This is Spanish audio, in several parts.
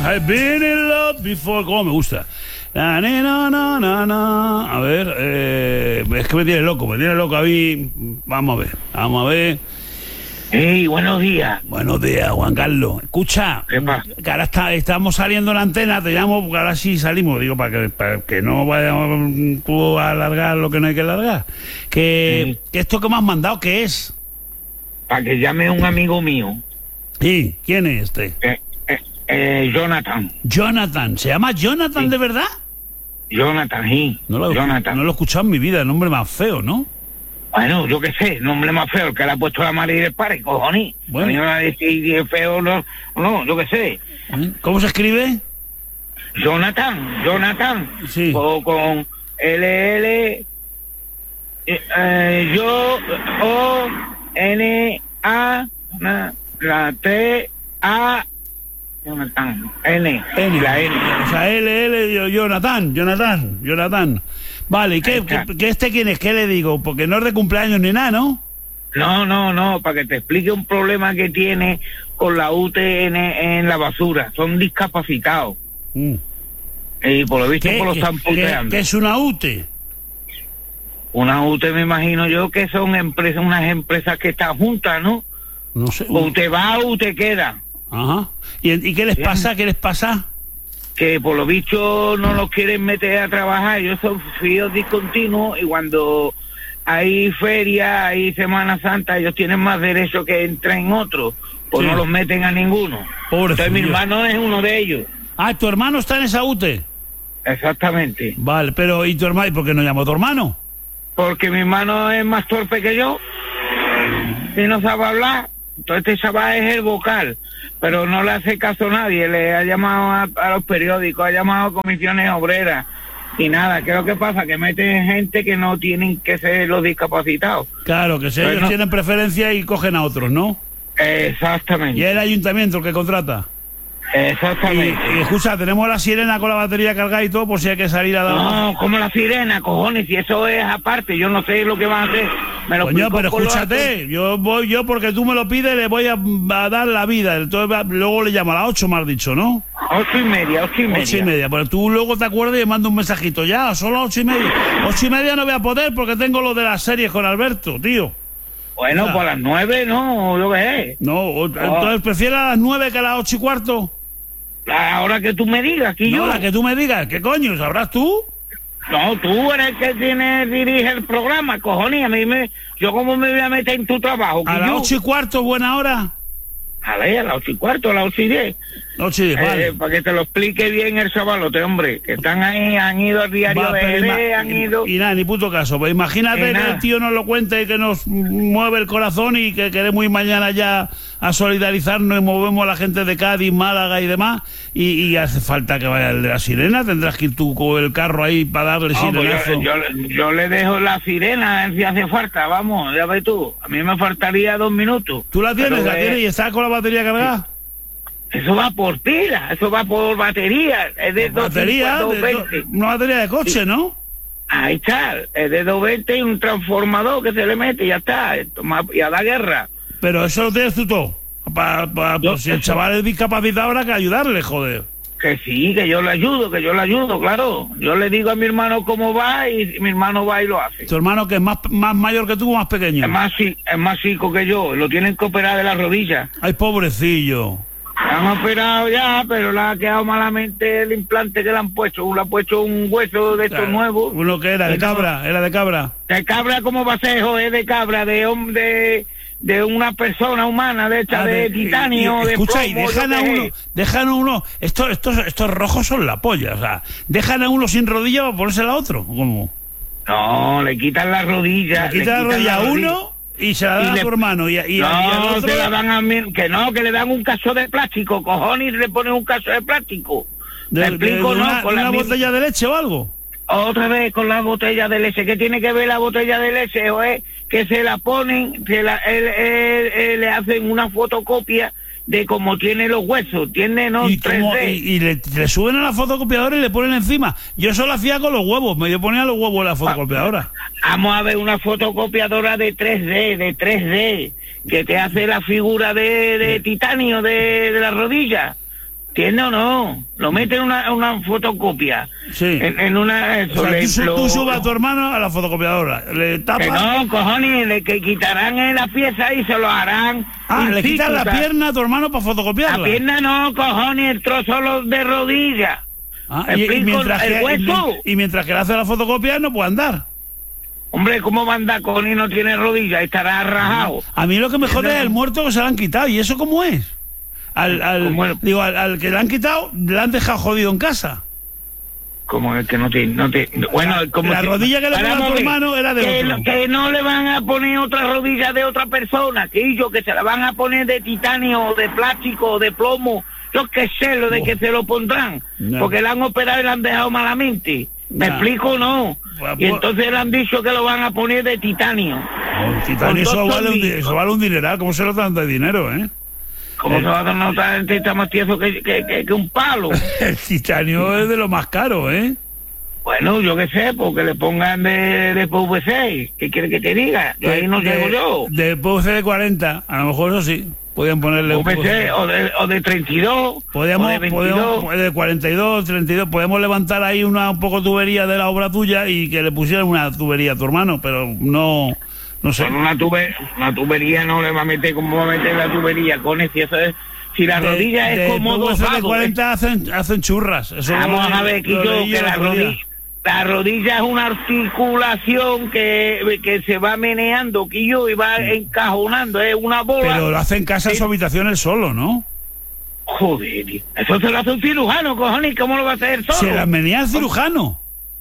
I've been in love before. ¿Cómo me gusta? A ver, es que me tiene loco a mí. Vamos a ver. Hey, buenos días. Buenos días, Juan Carlos. Escucha, ¿Qué pasa? que ahora estamos saliendo en la antena, te llamo porque ahora sí salimos, digo, para que no vayamos tú a alargar lo que no hay que alargar. Que esto que me has mandado, ¿qué es? Para que llame un amigo mío. Sí, ¿quién es este? Jonathan. Jonathan, ¿se llama Jonathan de verdad? Jonathan, sí. Jonathan. No lo he escuchado en mi vida, el nombre más feo, ¿no? Bueno, yo qué sé, nombre más feo, el que le ha puesto la madre del padre, cojones. Bueno. A mí me va a decir si es feo o no, yo qué sé. ¿Cómo se escribe? Jonathan. Sí. Con LL, yo, O, N, A, la T, A, Jonathan, N. La N. O sea, Jonathan. Vale, ¿y qué este quién es? ¿Qué le digo? Porque no es de cumpleaños ni nada, ¿no? No, para que te explique un problema que tiene con la UTN en la basura. Son discapacitados. Y por lo visto lo están puteando. ¿Qué es una UTE? Una UTE me imagino yo que son unas empresas que están juntas, ¿no? No sé. UTE va, UTE queda. Ajá. ¿Y qué les pasa? ¿Qué les pasa? Que por lo visto no los quieren meter a trabajar. Ellos son fíos discontinuos y cuando hay feria, hay Semana Santa, ellos tienen más derecho que entren otros, pues no los meten a ninguno. Entonces mi hermano es uno de ellos. Ah, ¿tu hermano está en esa UTE? Exactamente. Vale, pero ¿y tu hermano? ¿Y por qué no llamó a tu hermano? Porque mi hermano es más torpe que yo y no sabe hablar. Entonces este chaval es el vocal, pero no le hace caso a nadie. Le ha llamado a los periódicos, ha llamado a comisiones obreras y nada. ¿Qué es lo que pasa? Que meten gente que no tienen que ser los discapacitados. Claro, que si ellos tienen preferencia y cogen a otros, ¿no? Exactamente. Y es el ayuntamiento el que contrata. Exactamente. Y escucha, tenemos la sirena con la batería cargada y todo por si hay que salir a dar... No, como la sirena, cojones, si eso es aparte, yo no sé lo que van a hacer. Coño, pero escúchate, yo porque tú me lo pides le voy a dar la vida. Entonces, luego le llamo a las 8, me has dicho, ¿no? 8:30. 8:30, pero tú luego te acuerdas y me mandas un mensajito. Ya, solo 8:30. 8:30 no voy a poder porque tengo lo de las series con Alberto, tío. Bueno, pues a las 9 no, yo qué sé. No, entonces prefiero a las 9 que a las 8:15. La hora que tú me digas, aquí yo. La que tú me digas, ¿qué coño? ¿Sabrás tú? No, tú eres el que dirige el programa, cojones. Yo cómo me voy a meter en tu trabajo. ¿A las 8:15, buena hora? A ver, a las 8:15, a las 8:10. 8:10, vale. Para que te lo explique bien el chavalote, hombre. Que están ahí, han ido al diario de Jerez, han ido... Y nada, ni puto caso. Pues imagínate que el tío nos lo cuente y que nos mueve el corazón y que queremos ir mañana ya a solidarizarnos y movemos a la gente de Cádiz, Málaga y demás. Y hace falta que vaya el de la sirena. Tendrás que ir tú con el carro ahí para darle sirenazo. Pues yo le dejo la sirena si hace falta, vamos, ya ves tú. A mí me faltaría 2 minutos. ¿Tú la tienes? ¿La tienes y estás con la batería cargada? Eso va por pila, eso va por batería. Es de 220. Una batería de coche, ¿no? Ahí está, es de 220 y un transformador que se le mete y ya está. Y a la guerra. Pero eso lo tienes tú todo. Si el chaval es discapacitado habrá que ayudarle, joder. Que sí, que yo le ayudo, claro. Yo le digo a mi hermano cómo va y mi hermano va y lo hace. ¿Tu hermano que es más mayor que tú o más pequeño? Es más chico que yo, lo tienen que operar de la rodilla. Ay, pobrecillo. Han operado ya, pero le ha quedado malamente el implante que le han puesto. Le han puesto un hueso de estos nuevos. ¿Uno que era? ¿De cabra? ¿Era de cabra? ¿De cabra cómo va a ser, joder? De cabra, de hombre... de una persona humana de esta de titanio, de escucha, plomo, y dejan a uno, estos rojos son la polla, o sea, dejan a uno sin rodilla para ponérsela a otro, ¿cómo? No, le quitan la rodilla. Le quitan la rodilla a uno y se la dan a tu hermano y al otro... se la dan a mí, que le dan un caso de plástico, cojones, y le ponen un caso de plástico. ¿Me explico, no? ¿Con una botella de leche o algo? Otra vez con la botella de leche. ¿Qué tiene que ver la botella de leche? O es que se la ponen, le hacen una fotocopia de cómo tiene los huesos, tiene no 3D. Y le suben a la fotocopiadora y le ponen encima. Yo eso lo hacía con los huevos, me ponía los huevos en la fotocopiadora. Vamos a ver una fotocopiadora de 3D, que te hace la figura de titanio de la rodilla. ¿Entiendes o no? Lo mete en una fotocopia. Sí. En una... Eso, O sea, tú subes a tu hermano a la fotocopiadora, le tapas... Que no, cojones, que quitarán la pieza y se lo harán... le quitan la pierna a tu hermano para fotocopiarla. La pierna no, cojones, el trozo de rodilla. Y mientras que le hace la fotocopia no puede andar. Hombre, ¿cómo va a andar, cojones, no tiene rodilla? Estará rajado. A mí lo que me jode es el muerto que se lo han quitado. ¿Y eso cómo es? Al que le han quitado, le han dejado jodido en casa. Como el que no te... Bueno, como la rodilla que le ponía a tu hermano era de otro. Que no le van a poner otra rodilla de otra persona, que se la van a poner de titanio, o de plástico, o de plomo. Yo qué sé lo de que se lo pondrán. No. Porque la han operado y la han dejado malamente. ¿Me explico o no? Y entonces le han dicho que lo van a poner de titanio. Titanio, eso vale un dineral. ¿Cómo se lo dan de dinero, ¿Cómo se va a notar está más tieso que un palo? El titanio es de lo más caro, Bueno, yo qué sé, porque le pongan de PVC. ¿Qué quiere que te diga? Yo ahí no llego yo. De PVC de 40, a lo mejor eso sí. Podían ponerle PVC o de 32. Podemos de 42, 32. Podemos levantar ahí un poco tubería de la obra tuya y que le pusieran una tubería a tu hermano, pero no sé. Con una tubería no le va a meter, como va a meter la tubería con eso es. Si la rodilla es como dos de 40 hacen churras. Eso vamos a ver, Quillo, que la rodilla es una articulación que se va meneando, Quillo, y va encajonando, es una bola. Pero lo hace en casa en su habitación él solo, ¿no? Joder, eso se lo hace un cirujano, cojones, ¿cómo lo va a hacer solo? Se la menea el cirujano.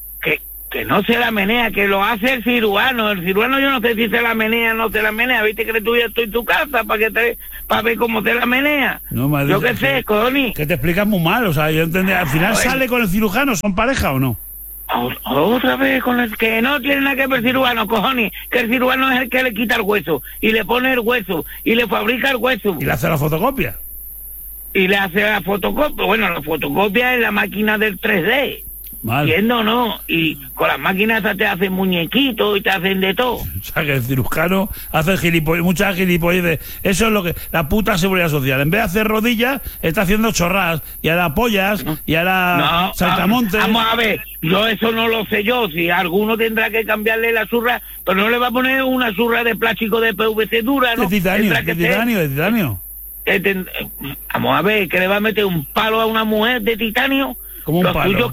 Que no se la menea, que lo hace el cirujano. El cirujano yo no sé si se la menea o no se la menea. Viste que tú ya estoy en tu casa para ver cómo se la menea. No, madre, yo qué sé, cojones. Que te explicas muy mal, o sea, yo entendí. Al final sale con el cirujano, ¿son pareja o no? Otra vez con el que no tiene nada que ver el cirujano, cojones, que el cirujano es el que le quita el hueso y le pone el hueso y le fabrica el hueso. Y le hace la fotocopia. Y le hace la fotocopia. Bueno, la fotocopia es la máquina del 3D. ¿Entiendo o no? Y con las máquinas te hacen muñequitos y te hacen de todo. O sea, que el cirujano hace muchas gilipolleces. Eso es lo que... La puta seguridad social. En vez de hacer rodillas, está haciendo chorradas. Y ahora pollas, y ahora saltamontes. Vamos a ver, yo eso no lo sé yo. Si alguno tendrá que cambiarle la zurra, pero no le va a poner una zurra de plástico de PVC dura, ¿no? De titanio. Vamos a ver, que le va a meter un palo a una mujer de titanio. Como un palo.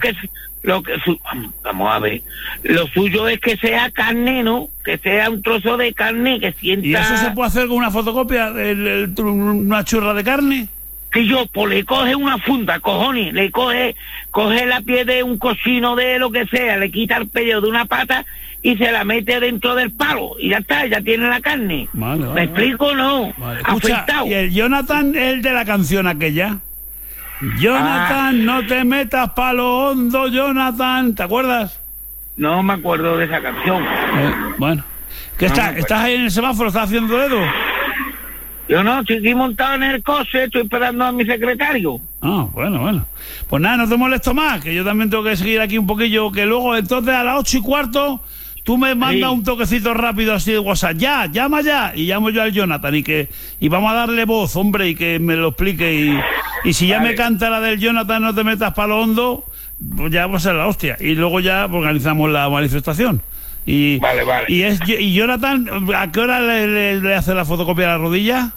Vamos a ver, lo suyo es que sea carne, ¿no? Que sea un trozo de carne que sienta... ¿Y eso se puede hacer con una fotocopia? ¿Una churra de carne? Que pues le coge una funda, cojones, le coge la piel de un cochino, de lo que sea, le quita el pellejo de una pata y se la mete dentro del palo y ya está, ya tiene la carne. ¿Me explico o no? Vale. Escucha, ¿y el Jonathan, el de la canción aquella? Jonathan, no te metas palo hondo, Jonathan, ¿te acuerdas? No me acuerdo de esa canción. Bueno, ¿qué estás ahí en el semáforo? ¿Estás haciendo dedo? Yo no, estoy aquí montado en el coche, estoy esperando a mi secretario. Bueno. Pues nada, no te molesto más, que yo también tengo que seguir aquí un poquillo, que luego entonces a las 8:15 tú me mandas un toquecito rápido así de WhatsApp. Llama ya. Y llamo yo al Jonathan y vamos a darle voz, hombre, y que me lo explique. Y si ya me canta la del Jonathan, no te metas para lo hondo, pues ya va a ser la hostia. Y luego ya organizamos la manifestación. Vale. Y Jonathan, ¿a qué hora le hace la fotocopia a la rodilla?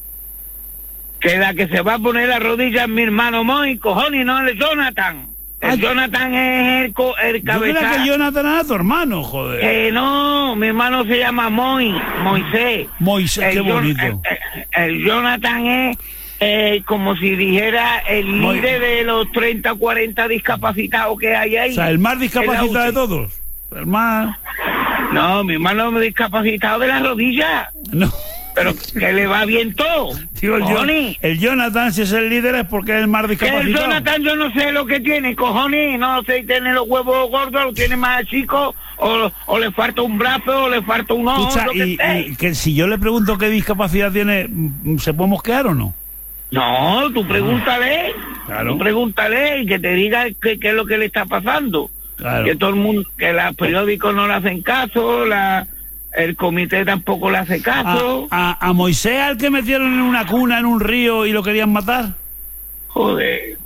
Que la que se va a poner la rodilla es mi hermano Moy, cojones, no el Jonathan. El Jonathan es el cabeza. Yo creo que Jonathan era tu hermano, joder. No, mi hermano se llama Moisés. Moisés, qué bonito. El Jonathan es como si dijera el líder de los 30 o 40 discapacitados que hay ahí. O sea, el más discapacitado de todos. El más... No, mi hermano es discapacitado de la rodilla. No. Pero que le va bien todo. Tío, el Jonathan, si es el líder, es porque es el más discapacitado. El Jonathan yo no sé lo que tiene, cojones. No sé si tiene los huevos gordos, lo tiene más chico, o le falta un brazo, o le falta un ojo. Escucha, y que si yo le pregunto qué discapacidad tiene, ¿se puede mosquear o no? No, tú pregúntale. Claro. Tú pregúntale y que te diga qué es lo que le está pasando. Claro. Que todo el mundo, que los periódicos no le hacen caso, el comité tampoco le hace caso. ¿A Moisés al que metieron en una cuna en un río y lo querían matar? Joder,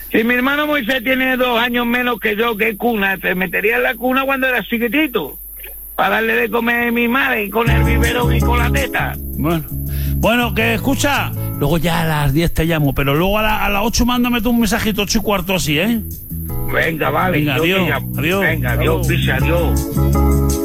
Si mi hermano Moisés tiene 2 años menos que yo, que cuna, te metería en la cuna cuando era chiquitito, para darle de comer a mi madre, con el biberón y con la teta. Bueno, que escucha, luego ya a las 10 te llamo, pero luego a las 8 mándame tú un mensajito 8:15 así, ¿eh? Venga, vale. Venga, adiós. Venga, adiós, picha, adiós.